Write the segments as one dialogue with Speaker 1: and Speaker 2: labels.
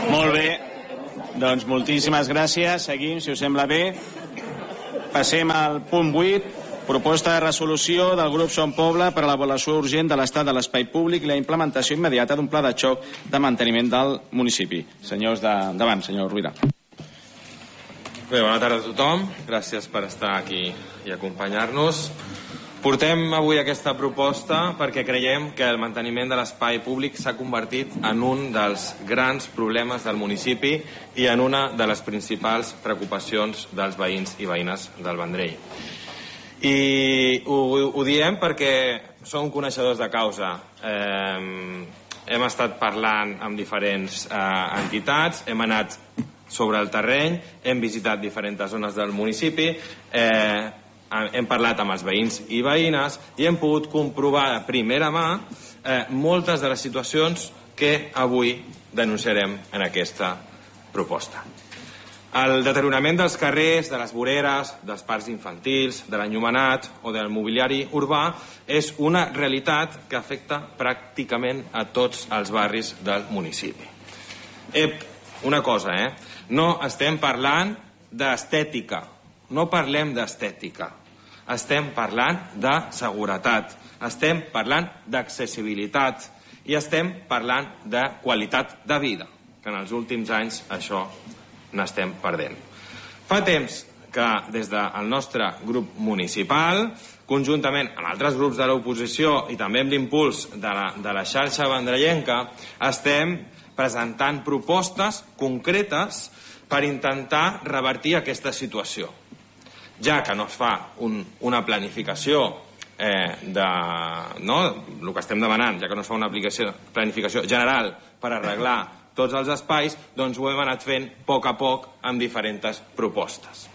Speaker 1: Molt bé, doncs moltíssimes gràcies. Seguim, si us sembla bé. Passem al punt 8, proposta de resolució del grup Som Poble per a l'avaluació urgent de l'estat de l'espai públic i la implementació immediata d'un pla de xoc de manteniment del municipi. Senyors davant, senyor Rovira.
Speaker 2: Bé, bona tarda a tothom. Gràcies per estar aquí i acompanyar-nos. Portem avui aquesta proposta perquè creiem que el manteniment de l'espai públic s'ha convertit en un dels grans problemes del municipi i en una de les principals preocupacions dels veïns i veïnes del Vendrell. I ho diem perquè som coneixedors de causa. Hem estat parlant amb diferents entitats, hem anat sobre el terreny, hem visitat diferents zones del municipi, hem parlat amb els veïns i veïnes i hem pogut comprovar de primera mà moltes de les situacions que avui denunciarem en aquesta proposta. El deteriorament dels carrers, de les voreres, dels parcs infantils, de l'enllumenat o del mobiliari urbà és una realitat que afecta pràcticament a tots els barris del municipi. Una cosa, no estem parlant d'estètica, no parlem d'estètica, estem parlant de seguretat, estem parlant d'accessibilitat i estem parlant de qualitat de vida, que en els últims anys això n'estem perdent. Fa temps que des del nostre grup municipal, conjuntament amb altres grups de l'oposició i també amb l'impuls de la xarxa vendrellenca, estem presentant propostes concretes per intentar revertir aquesta situació. Ja que no es fa una planificació el que estem demanant, ja que no es fa una planificació general per arreglar tots els espais, doncs ho hem anat fent a poc amb diferents propostes.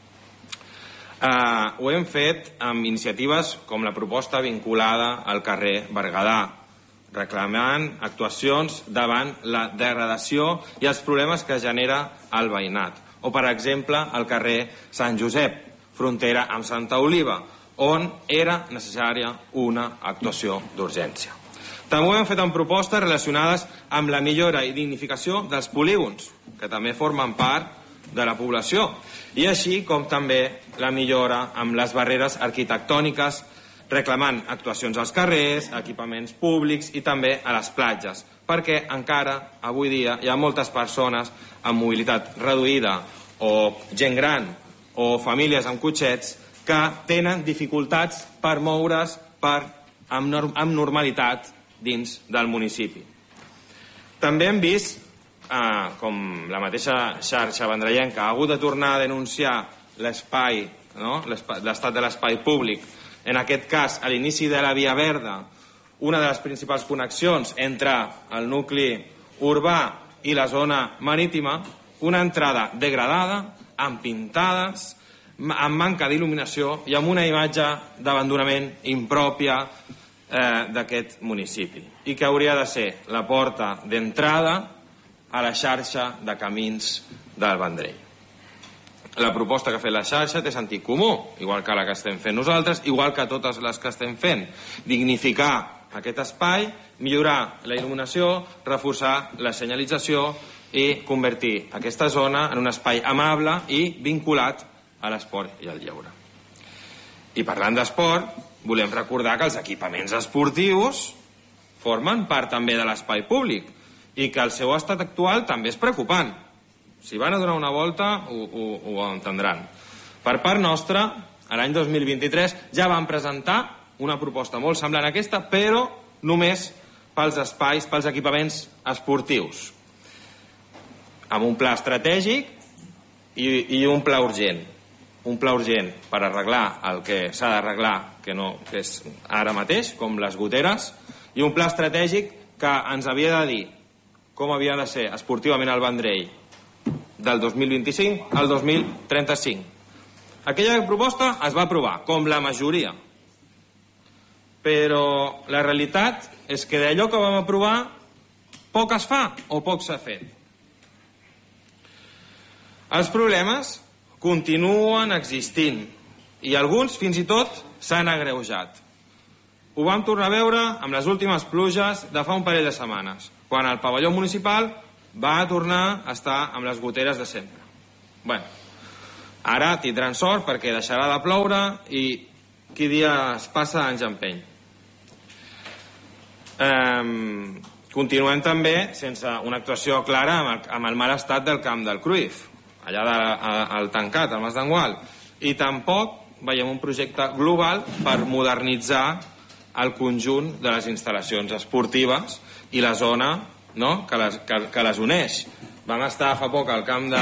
Speaker 2: Ho hem fet amb iniciatives com la proposta vinculada al carrer Berguedà, reclamant actuacions davant la degradació i els problemes que genera el veïnat. O, per exemple, al carrer Sant Josep, frontera amb Santa Oliva, on era necessària una actuació d'urgència. També ho hem fet amb propostes relacionades amb la millora i dignificació dels polígons, que també formen part de la població, i així com també la millora amb les barreres arquitectòniques, reclamant actuacions als carrers, equipaments públics i també a les platges, perquè encara avui dia hi ha moltes persones amb mobilitat reduïda o gent gran o famílies amb cotxets que tenen dificultats per moure's amb normalitat dins del municipi. També hem vist com la mateixa xarxa vendrellenca ha hagut de tornar a denunciar l'espai, l'estat de l'espai públic, en aquest cas a l'inici de la Via Verda, una de les principals connexions entre el nucli urbà i la zona marítima, una entrada degradada, amb pintades, amb manca d'il·luminació i amb una imatge d'abandonament impròpia d'aquest municipi, i que hauria de ser la porta d'entrada a la xarxa de camins del Vendrell. La proposta que ha fet la xarxa té sentit comú, igual que la que estem fent nosaltres, igual que totes les que estem fent. Dignificar aquest espai, millorar la il·luminació, reforçar la senyalització i convertir aquesta zona en un espai amable i vinculat a l'esport i al lleure. I parlant d'esport, volem recordar que els equipaments esportius formen part també de l'espai públic i que el seu estat actual també és preocupant. Si van a donar una volta ho entendran. Per part nostra, l'any 2023 ja vam presentar una proposta molt semblant a aquesta, però només pels espais, pels equipaments esportius, amb un pla estratègic i un pla urgent. Un pla urgent per arreglar el que s'ha d'arreglar, que és ara mateix, com les goteres, i un pla estratègic que ens havia de dir com havia de ser esportivament el Vendrell del 2025 al 2035. Aquella proposta es va aprovar, com la majoria. Però la realitat és que d'allò que vam aprovar poc es fa o poc s'ha fet. Els problemes continuen existint i alguns fins i tot s'han agreujat. Ho vam tornar a veure amb les últimes pluges de fa un parell de setmanes, quan al pavelló municipal va tornar a estar amb les goteres de sempre. Bueno, ara tindran sort perquè deixarà de ploure i qui dia es passa anys empeny. Continuem també sense una actuació clara amb el mal estat del camp del Cruyff, allà al tancat, al Mas d'Engual, i tampoc veiem un projecte global per modernitzar el conjunt de les instal·lacions esportives i la zona, no?, que les uneix. Vam estar fa poc al camp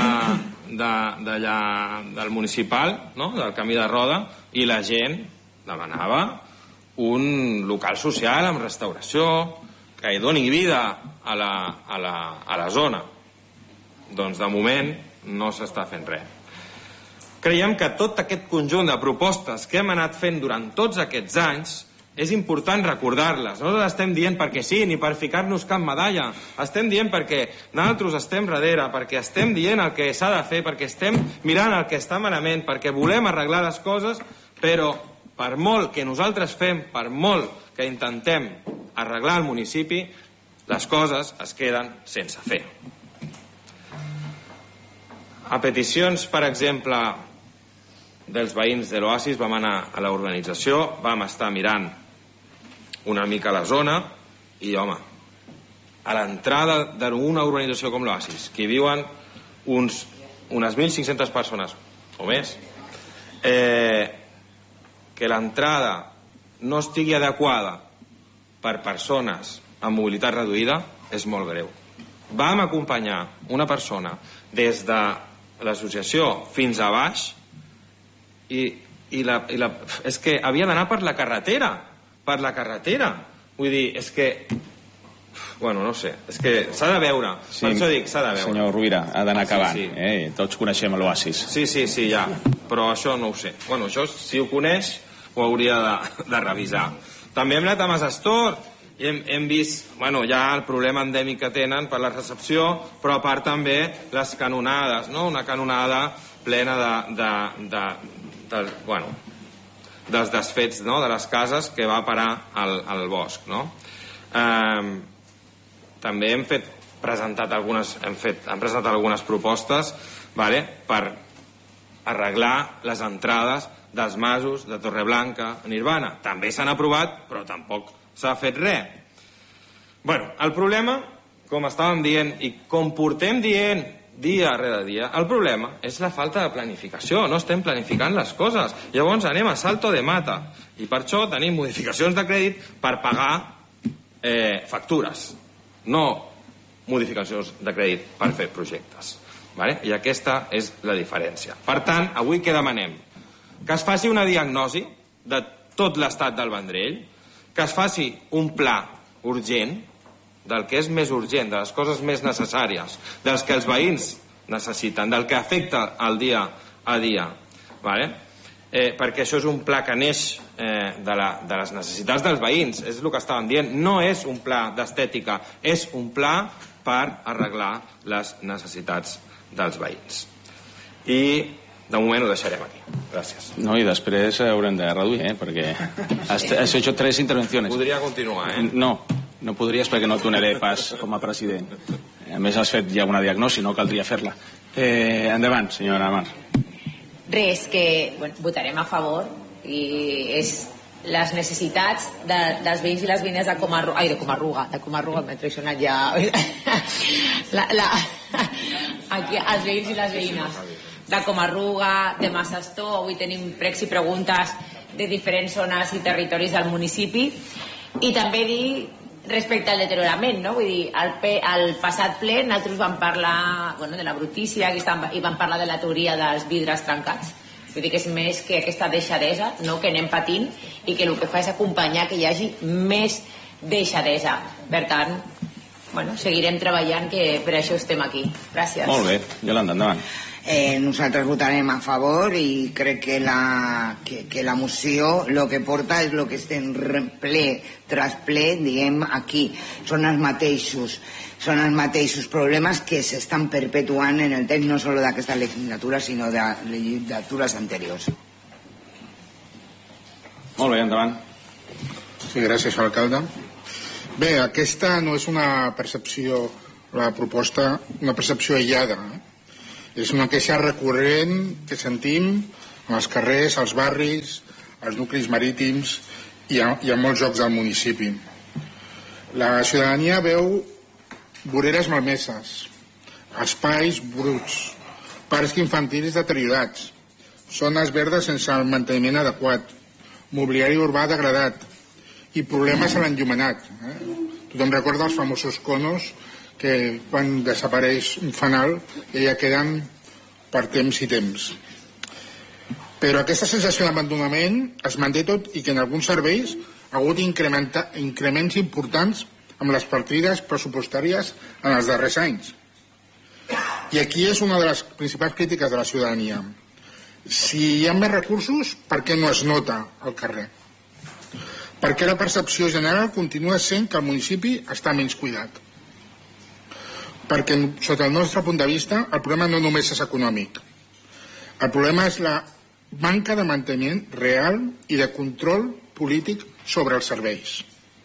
Speaker 2: del municipal, no?, del Camí de Roda, i la gent demanava un local social amb restauració que hi doni vida a la zona. Doncs de moment no s'està fent res. Creiem que tot aquest conjunt de propostes que hem anat fent durant tots aquests anys és important recordar-les. No les estem dient perquè sí, ni per ficar-nos cap medalla. Estem dient perquè nosaltres estem darrere, perquè estem dient el que s'ha de fer, perquè estem mirant el que està malament, perquè volem arreglar les coses, però per molt que nosaltres fem, per molt que intentem arreglar el municipi, les coses es queden sense fer. A peticions, per exemple, dels veïns de l'Oasis, vam anar a la urbanització, vam estar mirant una mica la zona i, home, a l'entrada d'una urbanització com l'Oasis, que hi viuen unes 1.500 persones o més, que l'entrada no estigui adequada per persones amb mobilitat reduïda és molt greu. Vam acompanyar una persona des de l'associació fins a baix i és que havia d'anar per la carretera. Vull dir, és que... Bueno, no sé, és que s'ha de veure. Sí, per això dic, s'ha de veure.
Speaker 1: Senyor Rovira, ha d'anar acabant. Sí. Tots coneixem l'Oasis.
Speaker 2: Sí, ja. Però això no ho sé. Bueno, això, si ho coneix, ho hauria de revisar. També hem anat a Masastor i hem vist, bueno, ja el problema endèmic que tenen per la recepció, però a part també les canonades, no? Una canonada plena dels desfets, no?, de les cases que va parar al bosc, no? També hem presentat algunes propostes, vale, per arreglar les entrades dels masos de Torreblanca, Nirvana. També s'han aprovat, però tampoc s'ha fet res. Bueno, el problema, com estàvem dient i com portem dient dia rere dia, el problema és la falta de planificació. No estem planificant les coses. Llavors anem a salto de mata. I per això tenim modificacions de crèdit per pagar factures, no modificacions de crèdit per fer projectes. Vale? I aquesta és la diferència. Per tant, avui què demanem? Que es faci una diagnosi de tot l'estat del Vendrell, que es faci un pla urgent del que és més urgent, de les coses més necessàries, dels que els veïns necessiten, del que afecta el dia a dia, vale? Perquè això és un pla que neix de les necessitats dels veïns, és el que estàvem dient, no és un pla d'estètica, és un pla per arreglar les necessitats dels veïns. I de moment ho deixarem aquí. Gràcies.
Speaker 1: No, i després haurem de reduir, perquè has hecho 3 intervenciones.
Speaker 2: Podria continuar,
Speaker 1: No podries perquè no et donaré pas com a president. A més, has fet ja una diagnosi, no caldria fer-la. Endavant, senyora Mar.
Speaker 3: Res, que votarem a favor i és les necessitats dels veïns i les veïnes de Comarruga, m'he traicionat ja. Aquí, els veïns i les veïnes de Comarruga, de Masastor. Avui tenim pregs i preguntes de diferents zones i territoris del municipi. I també dir respecte al deteriorament, no? Vull dir, al passat ple nosaltres vam parlar de la brutícia i vam parlar de la teoria dels vidres trencats. Vull dir que és més que aquesta deixadesa, no?, que anem patint i que el que fa és acompanyar que hi hagi més deixadesa. Per tant, seguirem treballant, que per això estem aquí. Gràcies.
Speaker 1: Molt bé. Iolanda, endavant.
Speaker 4: Nosaltres votarem a favor i crec que la moció el que porta és el que estem ple tras ple diem aquí. Són els mateixos problemes que s'estan perpetuant en el temps, no sols d'aquesta legislatura sinó de legislatures anteriors.
Speaker 1: Molt bé, endavant.
Speaker 5: Sí, gràcies, alcalde. Bé, aquesta no és una percepció la proposta una percepció aïllada. És una queixa recurrent que sentim als carrers, als barris, als nuclis marítims i a molts llocs del municipi. La ciutadania veu voreres malmeses, espais bruts, parcs infantils deteriorats, zones verdes sense el manteniment adequat, mobiliari urbà degradat i problemes a l'enllumenat. Tothom recorda els famosos conos que quan desapareix un fanal ja queden per temps i temps. Però aquesta sensació d'abandonament es manté tot i que en alguns serveis ha hagut increments importants amb les partides pressupostàries en els darrers anys. I aquí és una de les principals crítiques de la ciutadania. Si hi ha més recursos, per què no es nota al carrer? Per què la percepció general continua sent que el municipi està menys cuidat? Perquè, sota el nostre punt de vista, el problema no només és econòmic. El problema és la manca de manteniment real i de control polític sobre els serveis.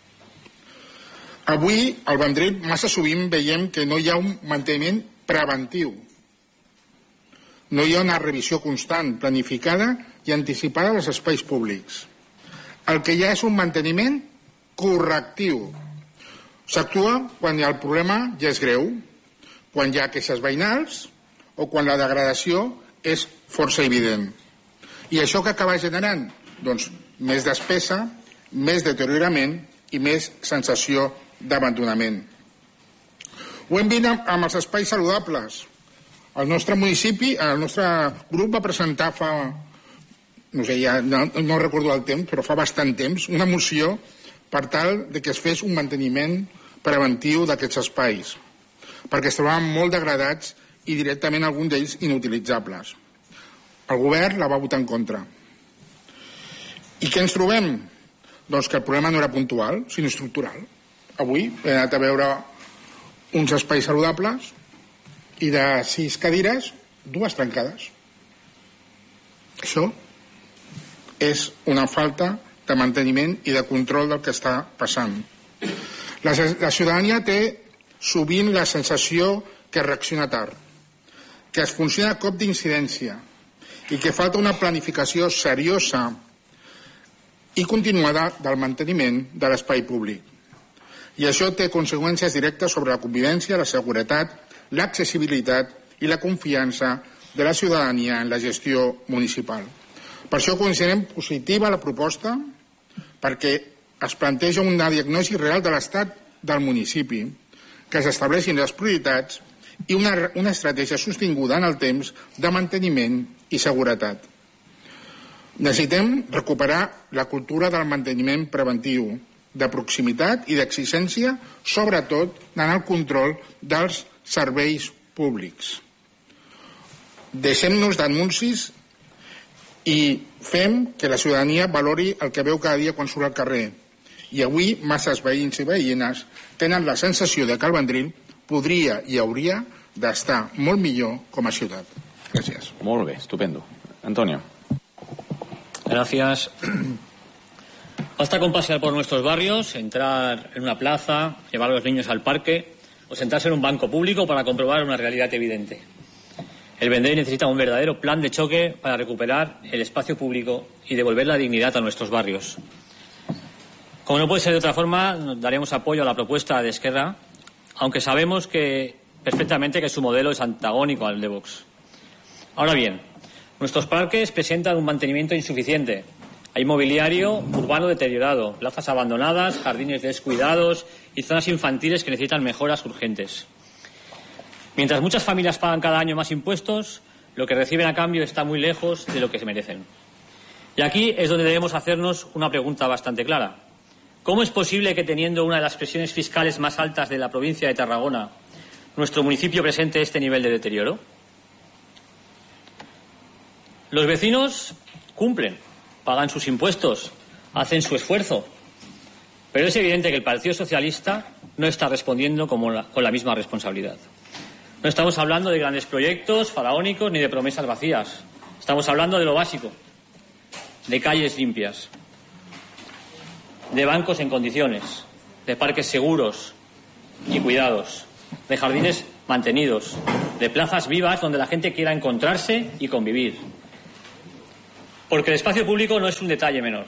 Speaker 5: Avui, al Vendrell, massa sovint veiem que no hi ha un manteniment preventiu. No hi ha una revisió constant, planificada i anticipada dels espais públics. El que hi ha és un manteniment correctiu. S'actua quan el problema ja és greu, quan hi ha queixes veïnals o quan la degradació és força evident. I això que acaba generant? Doncs més despesa, més deteriorament i més sensació d'abandonament. Ho hem vist amb els espais saludables. El nostre municipi, el nostre grup va presentar fa, no sé, ja no recordo el temps, però fa bastant temps, una moció per tal de que es fes un manteniment preventiu d'aquests espais, perquè es trobaven molt degradats i directament alguns d'ells inutilitzables. El govern la va votar en contra. I què ens trobem? Doncs que el problema no era puntual, sinó estructural. Avui he anat a veure uns espais saludables i de 6 cadires, 2 trencades. Això és una falta de manteniment i de control del que està passant. La ciutadania té sovint la sensació que reacciona tard, que es funciona a cop d'incidència i que falta una planificació seriosa i continuada del manteniment de l'espai públic. I això té conseqüències directes sobre la convivència, la seguretat, l'accessibilitat i la confiança de la ciutadania en la gestió municipal. Per això considerem positiva la proposta, perquè es planteja una diagnosi real de l'estat del municipi, que s'estableixin les prioritats i una estratègia sostinguda en el temps de manteniment i seguretat. Necessitem recuperar la cultura del manteniment preventiu, de proximitat i d'exigència, sobretot en el control dels serveis públics. Deixem-nos d'anuncis i fem que la ciutadania valori el que veu cada dia quan surt al carrer. I avui masses veïns i veïnes tenen la sensació de que el Vendrell podria i hauria d'estar molt millor com a ciutat. Gràcies.
Speaker 1: Molt bé, estupendo. Antonio.
Speaker 6: Gracias. Basta con pasear por nuestros barrios, entrar en una plaza, llevar a los niños al parque o sentarse en un banco público para comprobar una realidad evidente. El Vendrell necesita un verdadero plan de choque para recuperar el espacio público y devolver la dignidad a nuestros barrios. Como no puede ser de otra forma, daremos apoyo a la propuesta de Esquerra, aunque sabemos perfectamente que su modelo es antagónico al de Vox. Ahora bien, nuestros parques presentan un mantenimiento insuficiente. Hay mobiliario urbano deteriorado, plazas abandonadas, jardines descuidados y zonas infantiles que necesitan mejoras urgentes. Mientras muchas familias pagan cada año más impuestos, lo que reciben a cambio está muy lejos de lo que se merecen. Y aquí es donde debemos hacernos una pregunta bastante clara. ¿Cómo es posible que, teniendo una de las presiones fiscales más altas de la provincia de Tarragona, nuestro municipio presente este nivel de deterioro? Los vecinos cumplen, pagan sus impuestos, hacen su esfuerzo, pero es evidente que el Partido Socialista no está respondiendo con la misma responsabilidad. No estamos hablando de grandes proyectos faraónicos ni de promesas vacías. Estamos hablando de lo básico, de calles limpias, de bancos en condiciones, de parques seguros y cuidados, de jardines mantenidos, de plazas vivas donde la gente quiera encontrarse y convivir. Porque el espacio público no es un detalle menor.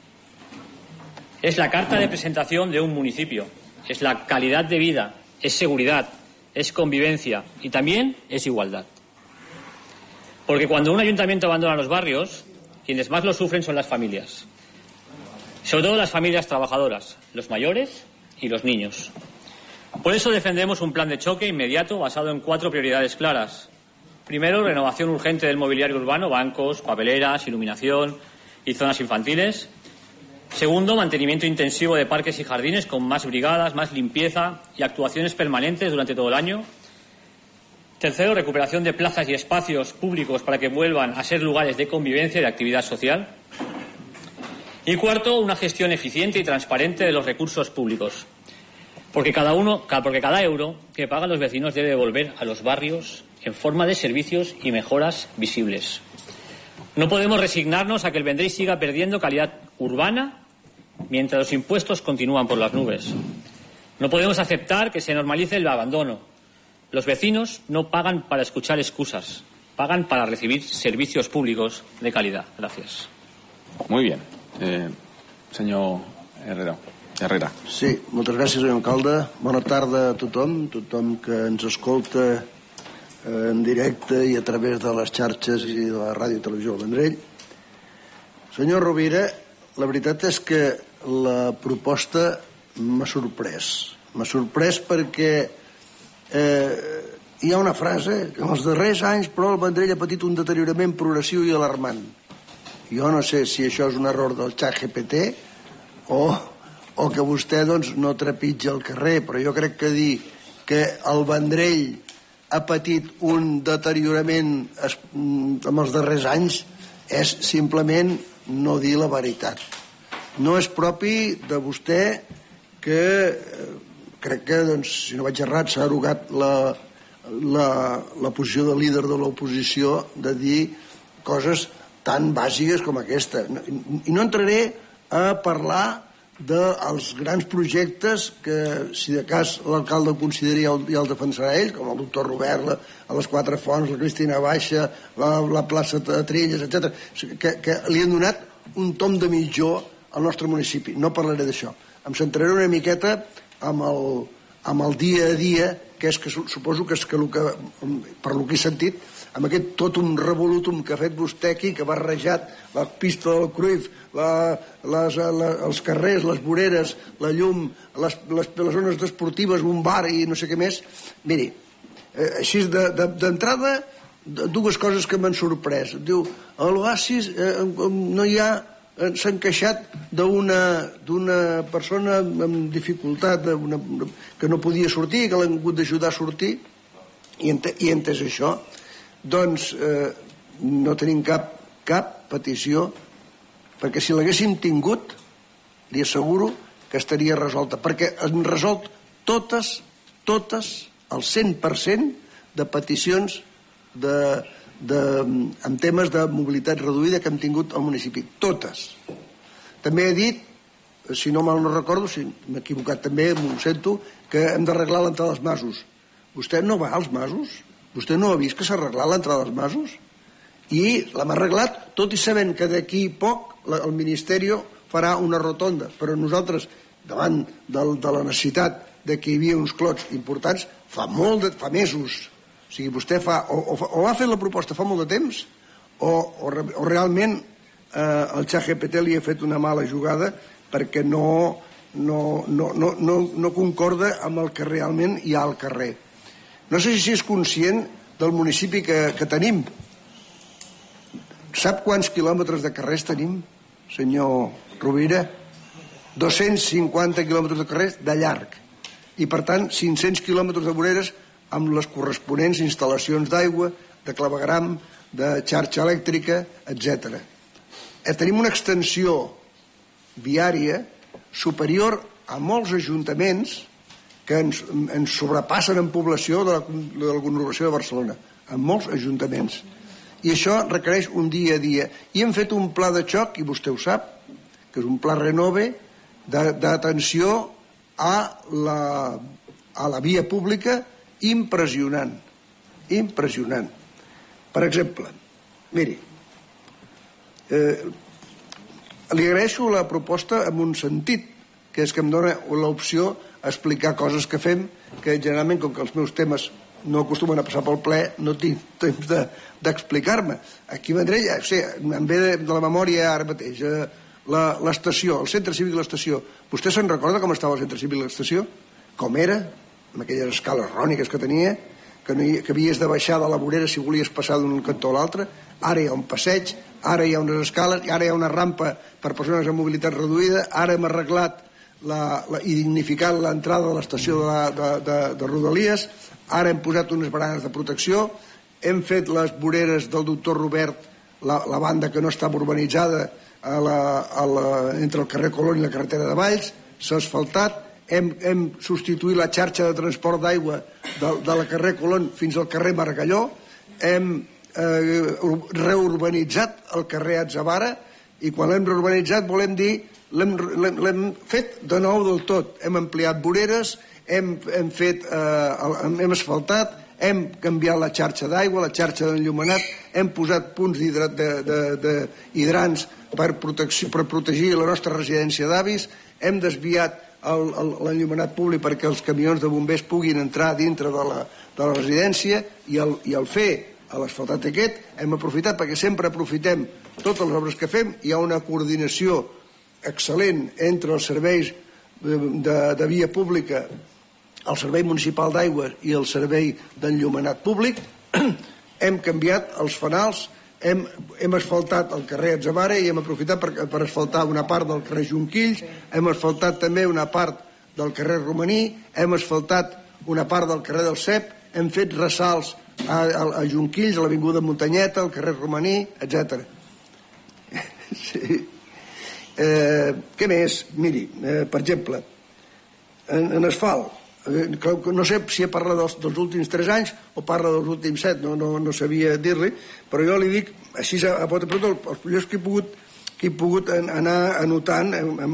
Speaker 6: Es la carta de presentación de un municipio, es la calidad de vida, es seguridad, es convivencia y también es igualdad. Porque cuando un ayuntamiento abandona los barrios, quienes más lo sufren son las familias. Sobre todo las familias trabajadoras, los mayores y los niños. Por eso defendemos un plan de choque inmediato basado en 4 prioridades claras. Primero, renovación urgente del mobiliario urbano, bancos, papeleras, iluminación y zonas infantiles. Segundo, mantenimiento intensivo de parques y jardines con más brigadas, más limpieza y actuaciones permanentes durante todo el año. Tercero, recuperación de plazas y espacios públicos para que vuelvan a ser lugares de convivencia y de actividad social. Y cuarto, una gestión eficiente y transparente de los recursos públicos. Porque cada euro que pagan los vecinos debe devolver a los barrios en forma de servicios y mejoras visibles. No podemos resignarnos a que el Vendrell siga perdiendo calidad urbana mientras los impuestos continúan por las nubes. No podemos aceptar que se normalice el abandono. Los vecinos no pagan para escuchar excusas, pagan para recibir servicios públicos de calidad. Gracias.
Speaker 1: Muy bien. Senyor Herrera.
Speaker 7: Sí, moltes gràcies, senyor alcalde. Bona tarda a tothom que ens escolta en directe i a través de les xarxes i de la ràdio i televisió del Vendrell. Senyor Rovira, la veritat és que la proposta m'ha sorprès. M'ha sorprès perquè hi ha una frase que en els darrers anys, però, el Vendrell ha patit un deteriorament progressiu i alarmant. Jo no sé si això és un error del ChatGPT o que vostè doncs, no trepitja el carrer, però jo crec que dir que el Vendrell ha patit un deteriorament en els darrers anys és simplement no dir la veritat. No és propi de vostè que crec que, doncs, si no vaig errat, s'ha arrogat la posició de líder de l'oposició de dir coses tan bàsiques com aquesta. I no entraré a parlar dels grans projectes que, si de cas l'alcalde ho consideri i el defensarà ell, com el doctor Robert, a les Quatre Fonts, la Cristina Baixa, la plaça de Trelles, etc., que li han donat un tom de mitjó al nostre municipi. No parlaré d'això. Em centraré una miqueta amb el dia a dia, que és que suposo que és que per lo que he sentit, amb aquest totum revolutum que ha fet vostè aquí, que ha barrejat la pista del Cruyff, els carrers, les voreres, la llum, les zones esportives, un bar i no sé què més. Miri, així d'entrada, dues coses que m'han sorprès. Diu, a l'Oasis no hi ha... s'han queixat d'una persona amb dificultat que no podia sortir, que l'han hagut d'ajudar a sortir, i entès això, doncs no tenim cap petició, perquè si l'haguéssim tingut li asseguro que estaria resolta, perquè han resolt totes el 100% de peticions en temes de mobilitat reduïda que hem tingut al municipi, totes. També he dit, si no mal no recordo, si m'he equivocat també, m'ho sento, que hem d'arreglar l'entrada als masos. Vostè no va als masos? Vostè no ha vist que s'ha arreglat l'entrada als masos? I l'hem arreglat, tot i sabent que d'aquí poc el Ministeri farà una rotonda, però nosaltres, davant de la necessitat de que hi havia uns clots importants, fa mesos. O sigui, vostè o ha fet la proposta fa molt de temps o realment el ChatGPT li ha fet una mala jugada perquè no concorda amb el que realment hi ha al carrer. No sé si és conscient del municipi que tenim. Sap quants quilòmetres de carrers tenim, senyor Rovira? 250 quilòmetres de carrers de llarg. I, per tant, 500 quilòmetres de voreres amb les corresponents instal·lacions d'aigua, de clavegram, de xarxa elèctrica, etc. Tenim una extensió viària superior a molts ajuntaments que ens sobrepassen en població de la conurbació de Barcelona, en molts ajuntaments. I això requereix un dia a dia. I hem fet un pla de xoc, i vostè ho sap, que és un pla Renove, d'atenció a la via pública impressionant. Impressionant. Per exemple, miri, li agraeixo la proposta en un sentit, que és que em dona l'opció a explicar coses que fem, que generalment, com que els meus temes no acostumen a passar pel ple, no tinc temps d'explicar-me. Aquí Vendrell, em ve de la memòria ara mateix, l'estació, el centre cívic de l'estació. Vostè se'n recorda com estava el centre cívic de l'estació? Com era? Amb aquelles escales ròniques que tenia, que havies de baixar de la vorera si volies passar d'un cantó a l'altre. Ara hi ha un passeig, ara hi ha unes escales, ara hi ha una rampa per persones amb mobilitat reduïda, ara hem arreglat i dignificat l'entrada de l'estació de Rodalies, ara hem posat unes baranes de protecció, hem fet les voreres del doctor Robert, la banda que no estava urbanitzada entre el carrer Colón i la carretera de Valls, s'ha asfaltat, hem substituït la xarxa de transport d'aigua de la carrer Colón fins al carrer Margalló, hem reurbanitzat el carrer Atzavara, i quan l'hem reurbanitzat volem dir l'hem fet de nou del tot. Hem ampliat voreres, hem asfaltat, hem canviat la xarxa d'aigua, la xarxa d'enllumenat, hem posat punts hidrants per protegir la nostra residència d'avis, hem desviat l'enllumenat públic perquè els camions de bombers puguin entrar dintre de la residència, i al fer l'asfaltat aquest hem aprofitat, perquè sempre aprofitem totes les obres que fem, hi ha una coordinació excel·lent entre els serveis de via pública, el servei municipal d'aigua i el servei d'enllumenat públic. Hem canviat els fanals, hem asfaltat el carrer Atzavara i hem aprofitat per asfaltar una part del carrer Jonquills, hem asfaltat també una part del carrer Romaní, hem asfaltat una part del carrer del Cep, hem fet ressalts a Jonquills, a l'avinguda Muntanyeta, al carrer Romaní, etc. Sí. Què més? Miri, per exemple, en asfalt, no sé si parla dels últims 3 anys o parla dels últims 7, no sabia dir-li, però jo li dic així a pot a prop els projectes que he pogut anar anotant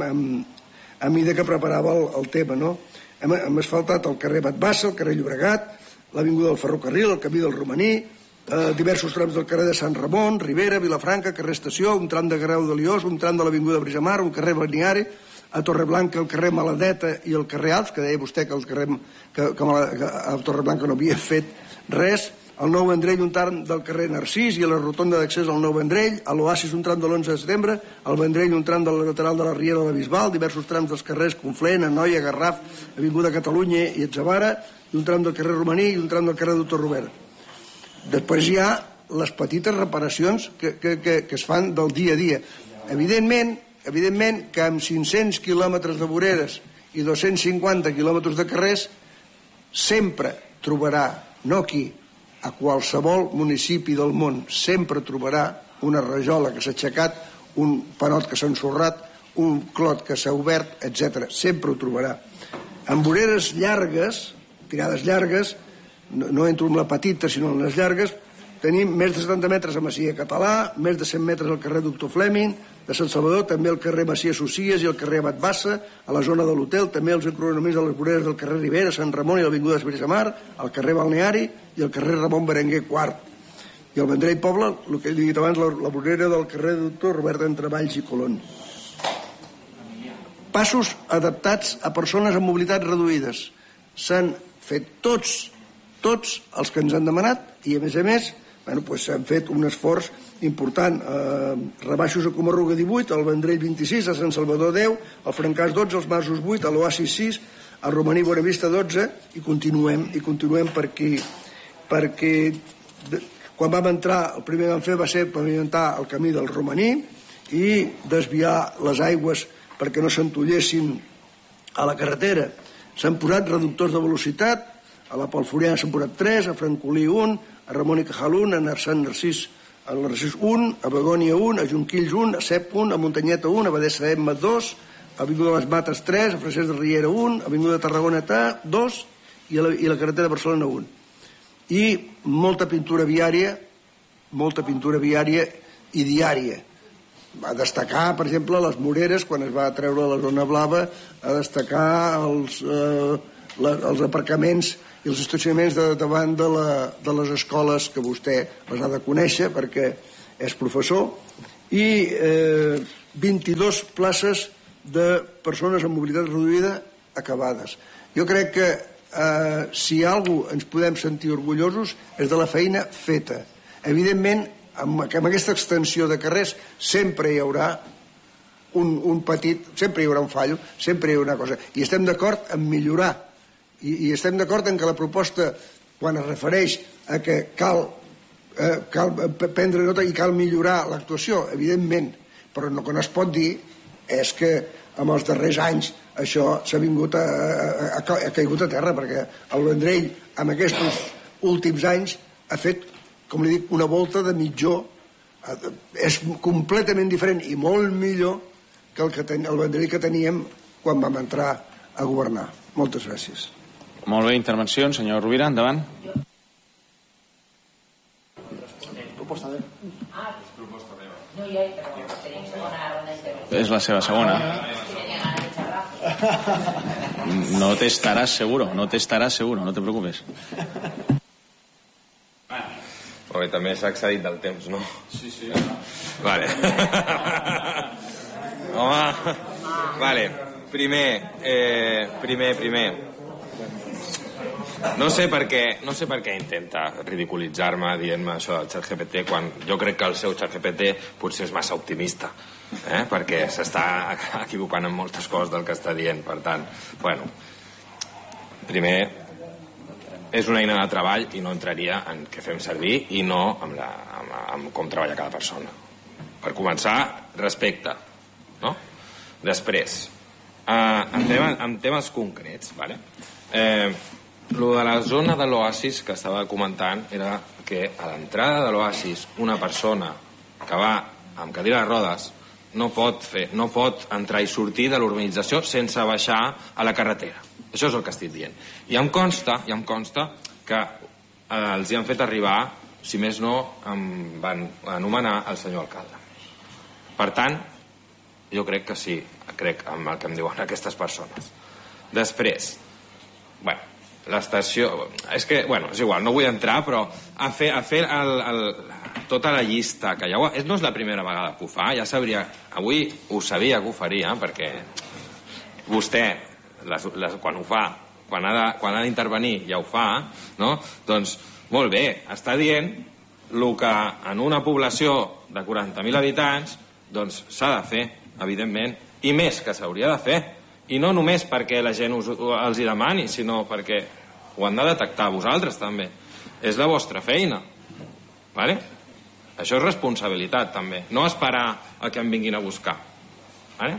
Speaker 7: a mesura que preparava el tema, no? Hem asfaltat el carrer Batbassa, el carrer Llobregat, l'avinguda del Ferrocarril, el camí del Romaní, diversos trams del carrer de Sant Ramon, Ribera, Vilafranca, carrer Estació, un tram de Grau de Liós, un tram de l'avinguda Brisamar, un carrer Balneari, a Torreblanca el carrer Maladeta i el carrer Alps, que deia vostè que a Torreblanca no havia fet res, al Nou Vendrell un tram del carrer Narcís i a la rotonda d'accés al Nou Vendrell, a l'Oasis un tram de l'11 de setembre, al Vendrell un tram del lateral de la Riera de la Bisbal, diversos trams dels carrers Conflent, Anoia, Garraf, avinguda Catalunya i Atzavara, i un tram del carrer Romaní i un tram del carrer Doctor Robert. Després hi ha les petites reparacions que es fan del dia a dia. Evidentment que amb 500 quilòmetres de voreres i 250 quilòmetres de carrers sempre trobarà, no aquí, a qualsevol municipi del món, sempre trobarà una rajola que s'ha aixecat, un panot que s'ha ensorrat, un clot que s'ha obert, etc. Sempre ho trobarà. Amb voreres llargues, tirades llargues, no entro en la petita sinó en les llargues, tenim més de 70 metres a Masia Català, més de 100 metres al carrer Doctor Fleming, de Sant Salvador, també al carrer Masia Socies i al carrer Abat Bassa, a la zona de l'hotel, també els encronaments de les voreres del carrer Ribera, Sant Ramon i l'avinguda Esbrisamar, al carrer Balneari i al carrer Ramon Berenguer IV. I al Vendrell Poble, el que he dit abans, la vorera del carrer Doctor Robert entre Valls i Colón. Passos adaptats a persones amb mobilitat reduïdes. S'han fet tots els que ens han demanat i a més s'han fet un esforç important. Rebaixos a Comarruga 18, al Vendrell 26, a Sant Salvador 10, al Francàs 12, als Masos 8, a l'Oasis 6, al Romaní Bonavista 12 i continuem per aquí, perquè quan vam entrar el primer que vam fer va ser pavimentar el camí del Romaní i desviar les aigües perquè no s'entollessin a la carretera. S'han posat reductors de velocitat, a la Palforiana s'han posat 3, a Francolí 1, a Ramon i Cajal 1, a Sant Narcís, a Narcís 1, a Begònia 1, a Jonquills 1, a Cep 1, a Muntanyeta 1, a Badessa Emma 2, a Avinguda de les Mates 3, a Francesc de Riera 1, a Avinguda de Tarragona 2 i la carretera de Barcelona 1. I molta pintura viària i diària. Va destacar, per exemple, les Moreres, quan es va treure la zona blava, a destacar els aparcaments i els estacionaments davant de les escoles, que vostè les ha de conèixer perquè és professor, i 22 places de persones amb mobilitat reduïda acabades. Jo crec que si alguna cosa ens podem sentir orgullosos és de la feina feta. Evidentment, amb aquesta extensió de carrers sempre hi haurà un petit, sempre hi haurà un fallo, sempre hi haurà una cosa, i estem d'acord en millorar, i estem d'acord en que la proposta, quan es refereix a que cal prendre nota i cal millorar l'actuació, evidentment, però el que no es pot dir és que en els darrers anys això s'ha vingut ha caigut a terra, perquè el Vendrell en aquests últims anys ha fet, com li dic, una volta de mitjó. És completament diferent i molt millor que el Vendrell que teníem quan vam entrar a governar. Moltes gràcies.
Speaker 1: Molt bé, intervenció, senyor Rovira, endavant.
Speaker 7: Proposta meva.
Speaker 1: És la seva segona. No te estarás seguro, no te preocupes.
Speaker 2: Perquè també s'ha excedit del temps, no? Sí. Vale. Home, vale. Primer. No sé per què intenta ridiculitzar-me dient-me això del ChatGPT quan jo crec que el seu ChatGPT potser és massa optimista, perquè s'està equivocant en moltes coses del que està dient. Per tant, bueno, primer, és una eina de treball i no entraria en què fem servir i no en com treballa cada persona. Per començar, respecte, no? Després, en temes concrets, vale? Lo de la zona de l'oasis que estava comentant era que a l'entrada de l'oasis una persona que va amb cadira de rodes no pot entrar i sortir de l'urbanització sense baixar a la carretera. Això és el que estic dient. I em consta que els hi han fet arribar, si més no, em van anomenar el senyor alcalde. Per tant, jo crec que sí, crec amb el que em diuen aquestes persones. Després, bueno, l'estació, és que, bueno, és igual, no vull entrar, però a fer tota la llista que ja no és la primera vegada que ho fa, ja sabria, avui ho sabia que ho faria, perquè vostè quan ho fa, quan ha d'intervenir ja ho fa, no? Doncs molt bé, està dient el que en una població de 40.000 habitants doncs s'ha de fer, evidentment, i més que s'hauria de fer. I no només perquè la gent els hi demani, sinó perquè ho han de detectar vosaltres també. És la vostra feina. Vale? Això és responsabilitat també. No esperar a que em vinguin a buscar. Vale?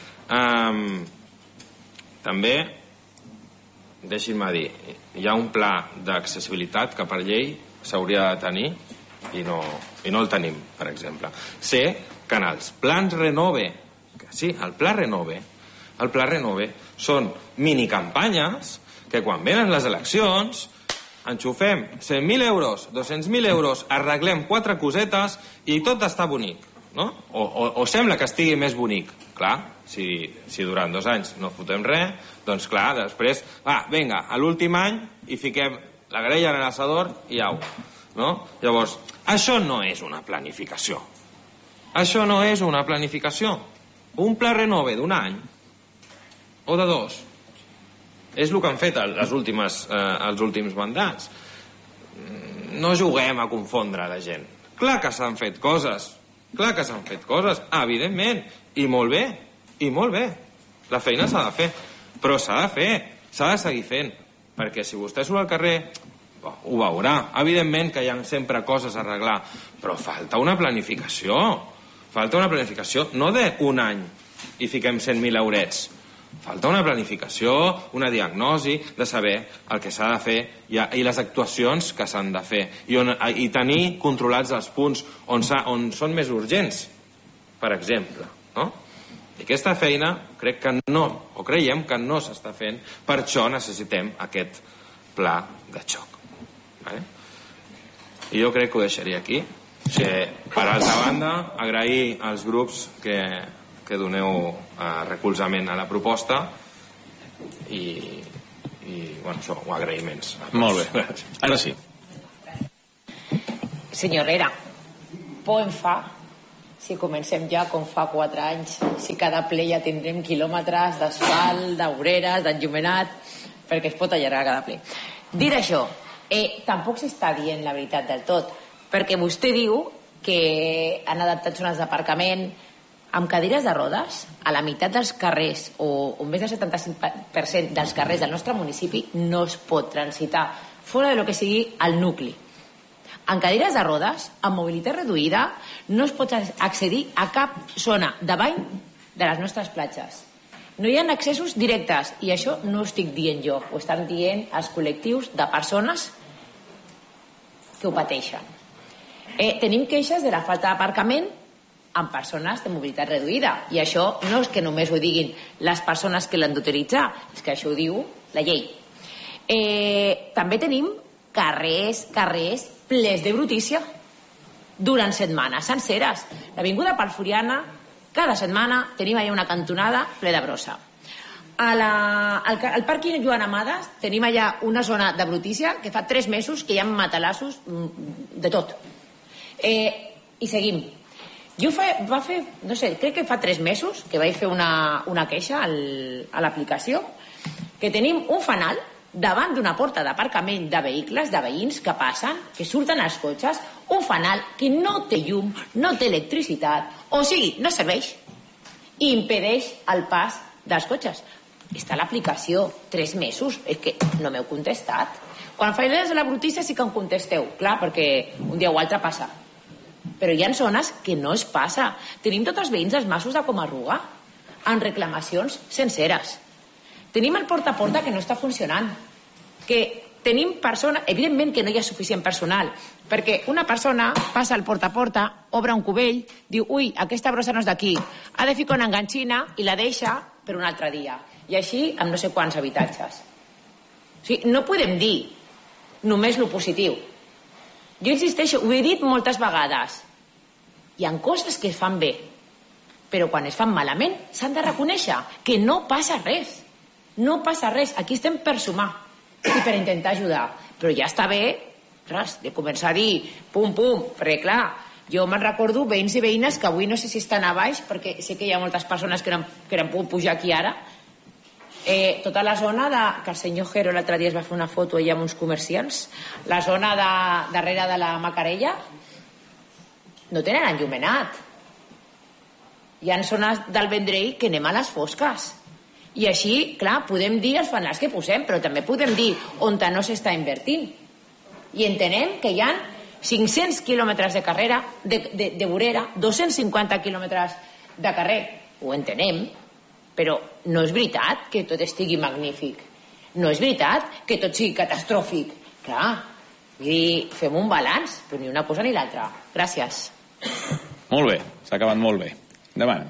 Speaker 2: També, deixin-me dir, hi ha un pla d'accessibilitat que per llei s'hauria de tenir i no el tenim, per exemple. Sé que en els plans Renove, sí, el pla Renove són minicampanyes que quan venen les eleccions enxufem 100.000 euros, 200.000 euros, arreglem 4 cosetes i tot està bonic, no? O sembla que estigui més bonic. Clar, si durant 2 anys no fotem res, doncs clar, després, vinga, a l'últim any hi fiquem la grella en l'assador i au, no? Llavors, això no és una planificació. Això no és una planificació. Un pla Renove d'un any o de 2 és el que han fet els últims mandats. No juguem a confondre la gent. Clar que s'han fet coses, evidentment, i molt bé, la feina s'ha de fer, però s'ha de seguir fent, perquè si vostè surt al carrer ho veurà, evidentment que hi ha sempre coses a arreglar, però falta una planificació, no d'un any i fiquem 100.000 eurets. Falta una planificació, una diagnosi de saber el que s'ha de fer i les actuacions que s'han de fer i tenir controlats els punts on són més urgents, per exemple, no? I aquesta feina creiem que no s'està fent, per això necessitem aquest pla de xoc. Vale? I jo crec que ho deixaria aquí. Per altra banda, agrair als grups que doneu recolzament a la proposta i això, agraïments.
Speaker 1: Molt bé, gràcies. Ara sí.
Speaker 3: Senyor Herrera, por em fa si comencem ja com fa 4 anys, si cada ple ja tindrem quilòmetres d'asfalt, d'obreres, d'enllumenat, perquè es pot allargar cada ple. Dit això, tampoc s'està dient la veritat del tot, perquè vostè diu que han adaptat zones d'aparcament amb cadires de rodes a la meitat dels carrers o més del 75% dels carrers del nostre municipi no es pot transitar fora de lo que sigui el nucli. En cadires de rodes, amb mobilitat reduïda, no es pot accedir a cap zona de bany de les nostres platges. No hi ha accessos directes, i això no ho estic dient jo, ho estan dient els col·lectius de persones que ho pateixen. Tenim queixes de la falta d'aparcament amb persones de mobilitat reduïda, i això no és que només ho diguin les persones que l'han d'utilitzar, és que això ho diu la llei. També tenim carrers plens de brutícia durant setmanes senceres. L'avinguda Palfuriana, cada setmana tenim allà una cantonada ple de brossa. Al pàrquing Joan Amades tenim allà una zona de brutícia que fa 3 mesos que hi ha matalassos de tot. I seguim. Jo no sé, crec que fa 3 mesos que vaig fer una queixa a l'aplicació, que tenim un fanal davant d'una porta d'aparcament de vehicles, de veïns que passen, que surten als cotxes, un fanal que no té llum, no té electricitat, o sigui, no serveix, i impedeix el pas dels cotxes. Està a l'aplicació 3 mesos, és que no m'heu contestat. Quan faig de la brutícia sí que em contesteu, clar, perquè un dia o altre passa. Però hi ha zones que no es passa. Tenim tots els veïns dels Masos de Comarruga amb reclamacions senceres. Tenim el porta a porta que no està funcionant, que tenim persones, evidentment que no hi ha suficient personal, perquè una persona passa al porta a porta, obre un cubell, diu, ui, aquesta brossa no és d'aquí, ha de ficar una enganxina i la deixa per un altre dia, i així amb no sé quants habitatges. O sigui, no podem dir només lo positiu. Jo insisteixo, ho he dit moltes vegades, hi ha coses que es fan bé, però quan es fan malament s'han de reconèixer que no passa res. No passa res, aquí estem per sumar i per intentar ajudar, però ja està bé de començar a dir pum pum, perquè clar, jo me'n recordo veïns i veïnes que avui no sé si estan a baix, perquè sé que hi ha moltes persones que no han pogut pujar aquí ara, tota la zona que el senyor Jero l'altre dia es va fer una foto allà amb uns comerciants, la zona darrere de la Macarella no tenen enllumenat, hi ha zones del Vendrell que anem a les fosques. I així, clar, podem dir els fanals que posem, però també podem dir on no s'està invertint. I entenem que hi ha 500 quilòmetres de carrera, de vorera, 250 quilòmetres de carrer. Ho entenem, però no és veritat que tot estigui magnífic. No és veritat que tot sigui catastròfic. Clar, fem un balanç, però ni una cosa ni l'altra. Gràcies.
Speaker 1: Molt bé, s'ha acabat molt bé. Endavant.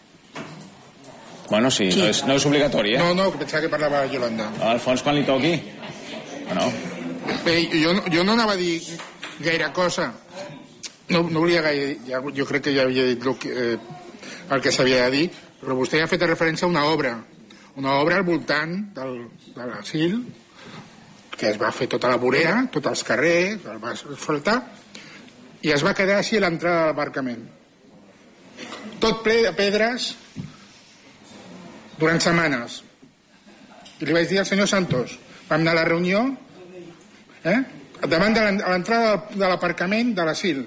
Speaker 1: Bueno, sí, no és obligatori,
Speaker 5: No, pensava que parlava Yolanda.
Speaker 1: Alfons, quan li toqui? No.
Speaker 5: Bé, jo no anava a dir gaire cosa. No volia gaire... Jo crec que ja havia dit el que s'havia de dir, però vostè ha fet referència a una obra al voltant de l'asil, que es va fer tota la vorera, tots els carrers, el va asfaltar, i es va quedar així a l'entrada de l'aparcament. Tot ple de pedres durant setmanes. I li vaig dir al senyor Santos, vam anar a la reunió davant de l'entrada de l'aparcament de l'asil.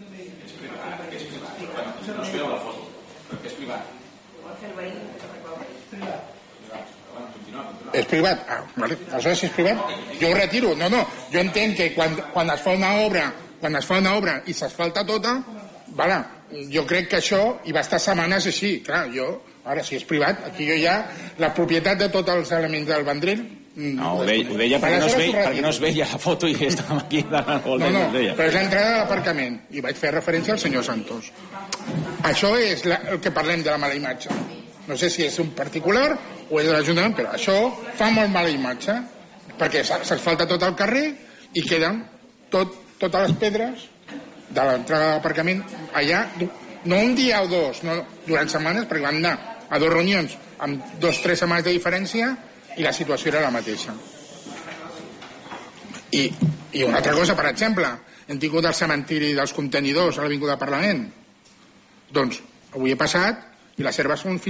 Speaker 5: És privat? Ah, vale. Aleshores, si és privat, jo ho retiro. No, jo entenc que quan es fa una obra i s'asfalta tota, jo crec que això hi va estar setmanes així. Clar, ara, si és privat, aquí jo ja la propietat de tots els elements del Vendrell.
Speaker 1: No, ho deia perquè no es veia la foto i estàvem aquí davant el
Speaker 5: No, però és l'entrada de l'aparcament i vaig fer referència al senyor Santos. Això és el que parlem de la mala imatge. No sé si és un particular o és de l'Ajuntament, però això fa molt mala imatge perquè s'asfalta tot el carrer i queden totes les pedres de l'entrada de l'aparcament allà, no un dia o dos, no, durant setmanes, perquè vam anar a 2 reunions amb 2 o 3 setmanes de diferència i la situació era la mateixa. I una altra cosa, per exemple, hem tingut el cementiri dels contenidors a l'Avinguda Parlament. Doncs avui he passat i les herbes són